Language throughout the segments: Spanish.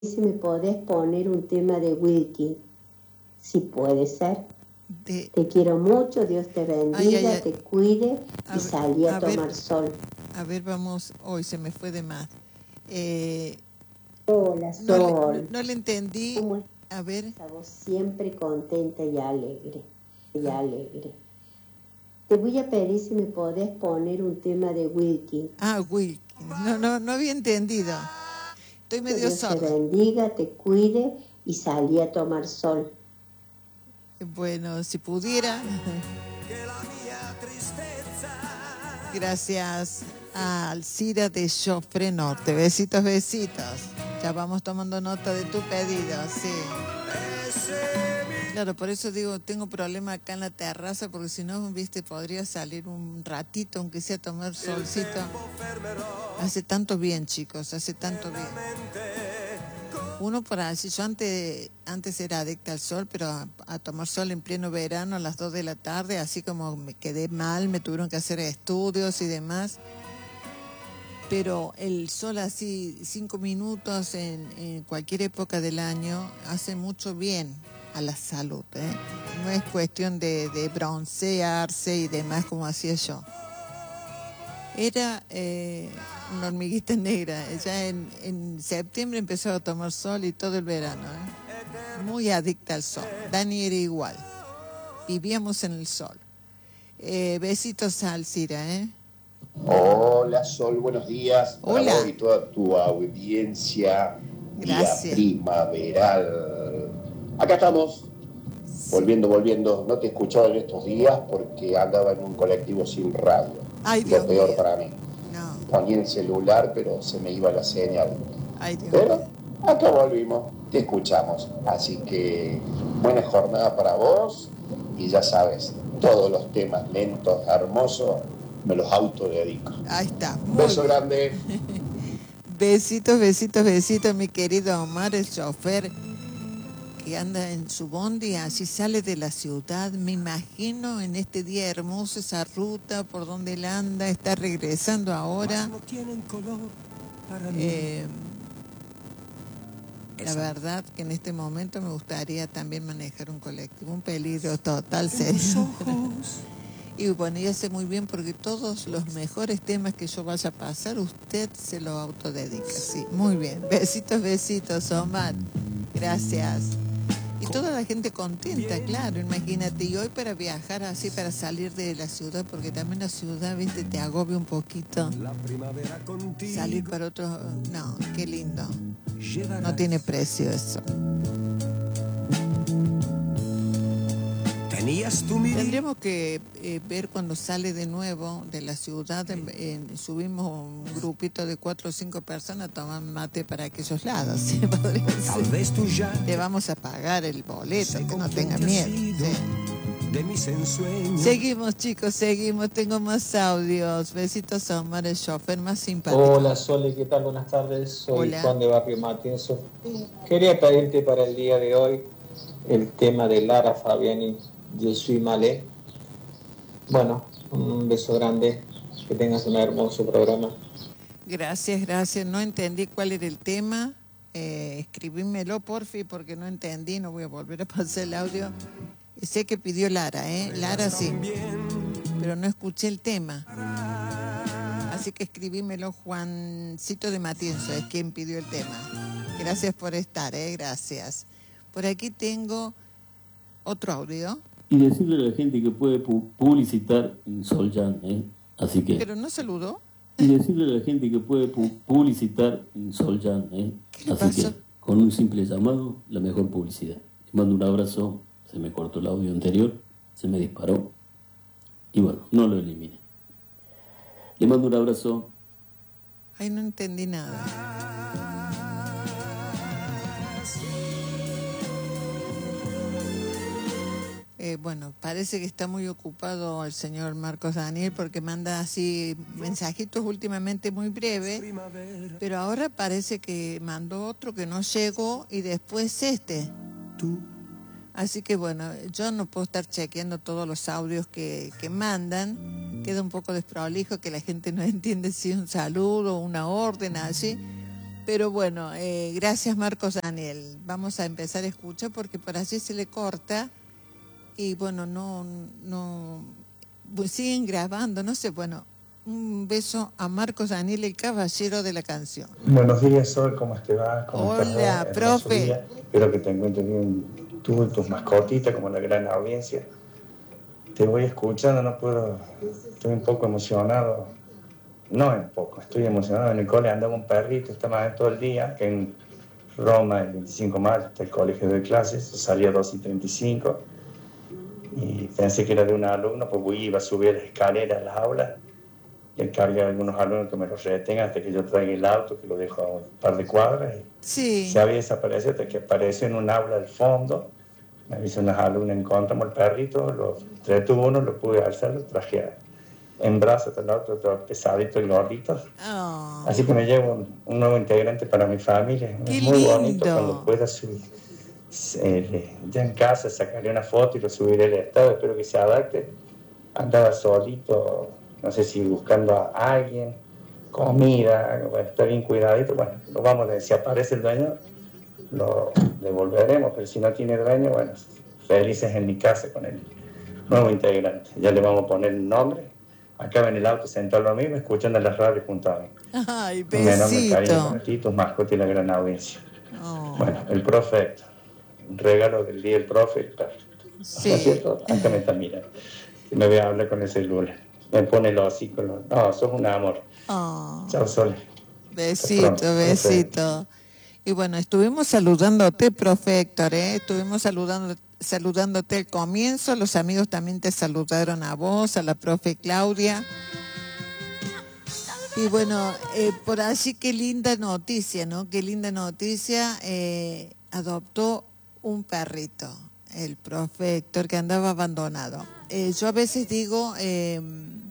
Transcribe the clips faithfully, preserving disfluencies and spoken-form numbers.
Si me podés poner un tema de Wilkie, si puede ser. De... Te quiero mucho, Dios te bendiga, ay, ay, ay. te cuide a y ver, salí a, a tomar ver, sol. A ver, vamos, hoy se me fue de más. Eh, Hola, Sol. No le, no, no le entendí. ¿Cómo es? A ver. Esa voz siempre contenta y alegre, y ah. alegre. Te voy a pedir si me podés poner un tema de Wilkie. Ah, Wilkie. No, no, no había entendido. Estoy medio Dios sorda. te bendiga, te cuide y salí a tomar sol. Bueno, si pudiera. Gracias a Alcira de Joffre Norte. Besitos, besitos. Ya vamos tomando nota de tu pedido, sí. Claro, por eso digo, tengo problema acá en la terraza, porque si no, viste, podría salir un ratito, aunque sea a tomar solcito. Hace tanto bien, chicos, hace tanto bien. Uno por así, yo antes, antes era adicta al sol, pero a, a tomar sol en pleno verano a las dos de la tarde, así como me quedé mal, me tuvieron que hacer estudios y demás. Pero el sol así, cinco minutos en, en cualquier época del año, hace mucho bien a la salud, ¿eh? No es cuestión de, de broncearse y demás como hacía yo. Era eh, una hormiguita negra. Ya en, en septiembre empezó a tomar sol y todo el verano, ¿eh? Muy adicta al sol. Dani era igual. Vivíamos en el sol. Eh, besitos a Alcira, ¿eh? Hola, Sol, buenos días. Hola. Para vos y toda tu audiencia. Gracias. Día primaveral. Acá estamos. Volviendo, volviendo. No te he escuchado en estos días porque andaba en un colectivo sin radio. Ay, Dios Lo peor mío. para mí. No. Ponía el celular, pero se me iba la señal. Ay, Dios pero mío. acá volvimos, te escuchamos. Así que buena jornada para vos. Y ya sabes, todos los temas lentos, hermosos, me los autodedico. Ahí está. Beso grande. Besitos, besitos, besitos, mi querido Omar, el chofer que anda en su bondi, así sale de la ciudad, me imagino en este día hermoso esa ruta por donde él anda, está regresando ahora. Eh, la verdad que en este momento me gustaría también manejar un colectivo, un peligro total, serio. Y bueno, ya sé muy bien porque todos los mejores temas que yo vaya a pasar, usted se los autodedica, sí, muy bien. Besitos, besitos, Omar. Gracias. Y toda la gente contenta, claro, imagínate. Y hoy para viajar así, para salir de la ciudad, porque también la ciudad, viste, te agobia un poquito. Salir para otro... No, qué lindo. No tiene precio eso. Tendríamos que eh, ver cuando sale de nuevo de la ciudad, en, en, subimos un grupito de cuatro o cinco personas a tomar mate para aquellos lados, ¿sí? Tal vez tú ya le vamos a pagar el boleto, que no tenga miedo. ¿Sí? De mis ensueños. Seguimos, chicos, seguimos, tengo más audios. Besitos a Omar, el chofer más simpático. Hola, Sole, ¿qué tal? Buenas tardes, soy Hola. Juan de Barrio Matienzo. Quería pedirte para el día de hoy el tema de Lara Fabiani, Je suis malé. Bueno, un beso grande, que tengas un hermoso programa. Gracias, gracias. No entendí cuál era el tema. Eh, escribímelo, porfi, porque no entendí. No voy a volver a pasar el audio. Sé que pidió Lara, ¿eh? Lara sí. Pero no escuché el tema. Así que escribímelo, Juancito de Matienzo, es quien pidió el tema. Gracias por estar, ¿eh? Gracias. Por aquí tengo otro audio. Y decirle a la gente que puede pu publicitar en Soljan, ¿eh? Así que... Pero no saludó. Y decirle a la gente que puede pu publicitar en Soljan, ¿eh? ¿Qué Así pasó? que, con un simple llamado, la mejor publicidad. Le mando un abrazo, se me cortó el audio anterior, se me disparó, y bueno, no lo eliminé. Le mando un abrazo. Ay, no entendí nada. Eh, bueno, parece que está muy ocupado el señor Marcos Daniel porque manda así mensajitos últimamente muy breves, pero ahora parece que mandó otro que no llegó y después este. Así que bueno, yo no puedo estar chequeando todos los audios que, que mandan, queda un poco desprolijo que la gente no entiende si es un saludo o una orden así, Pero bueno, eh, gracias Marcos Daniel. Vamos a empezar a escuchar porque por allí se le corta y bueno, no, no, pues siguen grabando, no sé, bueno, un beso a Marcos Daniel, el caballero de la canción. Buenos días, Sol, ¿cómo te va? ¿Cómo Hola, estás? profe. Espero que te encuentres bien tú y tus mascotitas, como la gran audiencia. Te voy escuchando, no puedo, estoy un poco emocionado. No un poco, estoy emocionado. En el cole andaba un perrito, está más todo el día, que en Roma, el veinticinco de mayo, está el colegio de clases, salía a dos y treinta y cinco. Y pensé que era de un alumno, pues iba a subir las escaleras a las aulas y encargué a algunos alumnos que me los retengan hasta que yo traiga el auto, que lo dejo a un par de cuadras. Y sí. Se había desaparecido hasta que apareció en un aula al fondo. Me avisó unas alumnas, encontramos el perrito, lo retuvo uno, lo pude alzar, lo traje en brazos hasta el otro, todo pesadito y gordito. Oh. Así que me llevo un, un nuevo integrante para mi familia. Qué es muy lindo. bonito cuando pueda subir. Eh, ya en casa sacaré una foto y lo subiré al estado, espero que se adapte. Andaba solito, no sé si buscando a alguien, comida, bueno, está bien cuidadito. Bueno, lo vamos a ver, si aparece el dueño, lo devolveremos, pero si no tiene dueño, bueno, felices en mi casa con el nuevo integrante. Ya le vamos a poner el nombre. Acá en el auto sentado lo mismo, escuchando las radios junto a mí. Ay, besito. Un enorme cariño para ti, tus mascotas y la gran audiencia. Oh. Bueno, el profe, un regalo del día del profe, el perfecto. Sí. ¿No es cierto? Acá me está mirando. Me voy a hablar con el celular. Me pone el hocico. No, sos un amor. Oh. Chao, Sol. Besito, besito. Y bueno, estuvimos saludándote, profe Héctor, ¿eh? Estuvimos saludando, saludándote al comienzo. Los amigos también te saludaron a vos, a la profe Claudia. Y bueno, eh, por allí qué linda noticia, ¿no? Qué linda noticia. Eh, adoptó un perrito, el profe Héctor, que andaba abandonado. Eh, yo a veces digo, eh,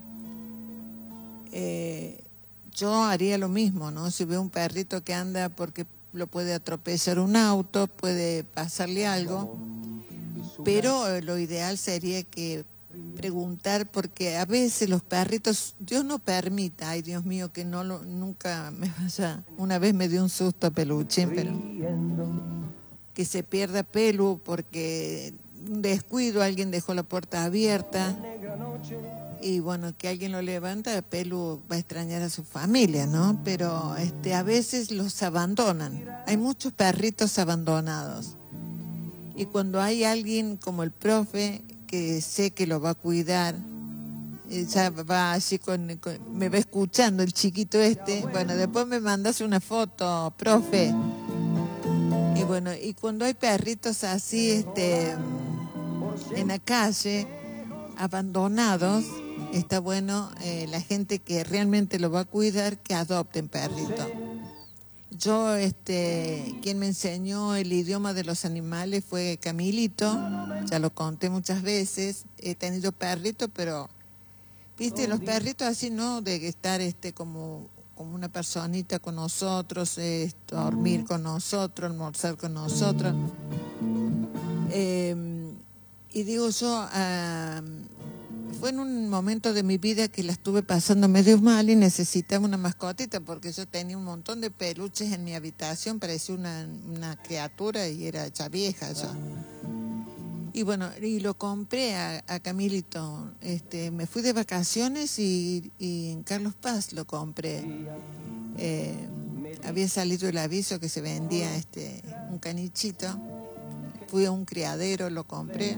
eh, yo haría lo mismo, ¿no? Si veo un perrito que anda porque lo puede atropellar un auto, puede pasarle algo, pero eh, lo ideal sería que preguntar, porque a veces los perritos, Dios no permita, ay Dios mío, que no lo, nunca me vaya, una vez me dio un susto a Peluchín, pero que se pierda Pelu porque un descuido, alguien dejó la puerta abierta y bueno, que alguien lo levanta, Pelu va a extrañar a su familia, ¿no? Pero este, a veces los abandonan, hay muchos perritos abandonados y cuando hay alguien como el profe que sé que lo va a cuidar, ya va así con, con me va escuchando el chiquito este, bueno, después me mandas una foto, profe. Y bueno, y cuando hay perritos así, este, en la calle, abandonados, está bueno eh, la gente que realmente lo va a cuidar, que adopten perritos. Yo, este, quien me enseñó el idioma de los animales fue Camilito, ya lo conté muchas veces, he tenido perritos, pero, viste, los perritos así, ¿no? De estar, este, como... como una personita con nosotros, eh, dormir con nosotros, almorzar con nosotros. Eh, y digo yo, uh, fue en un momento de mi vida que la estuve pasando medio mal y necesitaba una mascotita porque yo tenía un montón de peluches en mi habitación, parecía una, una criatura y era ya vieja ya. Y bueno, y lo compré a, a Camilito. Este, me fui de vacaciones y, y en Carlos Paz lo compré. Eh, había salido el aviso que se vendía este un canichito. Fui a un criadero, lo compré.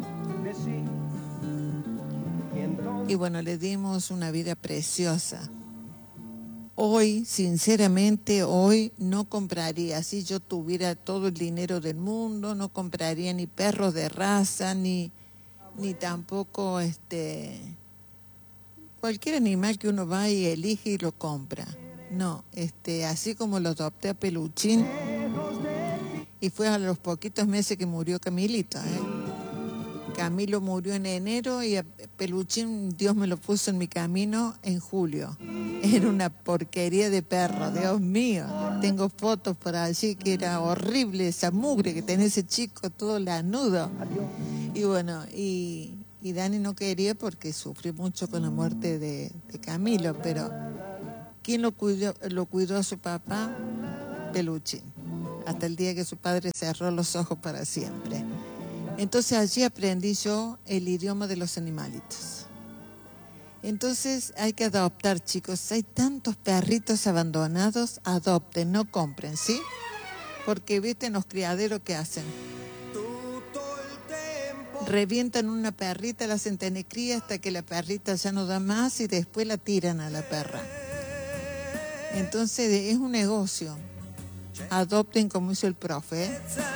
Y bueno, le dimos una vida preciosa. Hoy, sinceramente, hoy no compraría, si yo tuviera todo el dinero del mundo, no compraría ni perros de raza, ni, ni tampoco este cualquier animal que uno va y elige y lo compra. No, este, así como lo adopté a Peluchín, y fue a los poquitos meses que murió Camilito, ¿eh? Camilo murió en enero y a Peluchín Dios me lo puso en mi camino en julio. Era una porquería de perro, Dios mío. Tengo fotos por allí que era horrible esa mugre que tenía ese chico todo lanudo. Y bueno, y, y Dani no quería porque sufrió mucho con la muerte de, de Camilo, pero ¿quién lo cuidó, lo cuidó a su papá? peluchín, hasta el día que su padre cerró los ojos para siempre. Entonces allí aprendí yo el idioma de los animalitos. Entonces hay que adoptar, chicos. Hay tantos perritos abandonados, adopten, no compren, ¿sí? Porque viste en los criaderos que hacen. Revientan una perrita, la hacen tener cría hasta que la perrita ya no da más y después la tiran a la perra. Entonces es un negocio. Adopten como hizo el profe, ¿eh?